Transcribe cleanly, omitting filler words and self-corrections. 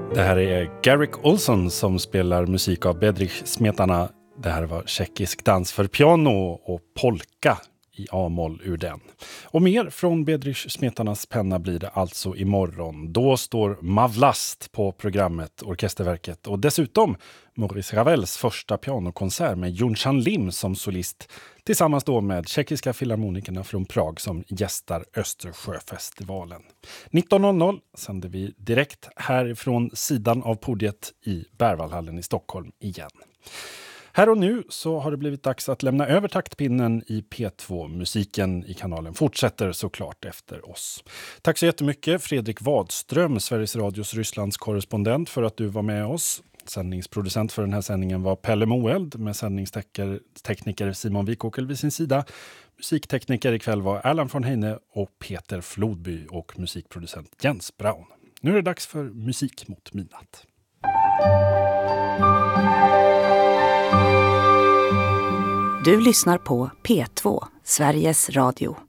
Det här är Garrick Olson som spelar musik av Bedřich Smetana. Det här var tjeckisk dans för piano och polka i A-moll ur den. Och mer från Bedřich Smetanas penna blir det alltså imorgon. Då står Mavlast på programmet, orkesterverket, och dessutom Maurice Ravels första pianokonsert med Jonshan Lim som solist, tillsammans då med tjeckiska filharmonikerna från Prag som gästar Östersjöfestivalen. 19.00 sänder vi direkt härifrån sidan av podiet i Berwaldhallen i Stockholm igen. Här och nu så har det blivit dags att lämna över taktpinnen i P2. Musiken i kanalen fortsätter såklart efter oss. Tack så jättemycket Fredrik Wadström, Sveriges Radios Rysslands korrespondent, för att du var med oss. Sändningsproducent för den här sändningen var Pelle Moeld med sändningstekniker Simon Wikåkel vid sin sida. Musiktekniker ikväll var Erland von Heine och Peter Flodby och musikproducent Jens Braun. Nu är det dags för musik mot midnatt. Du lyssnar på P2, Sveriges Radio.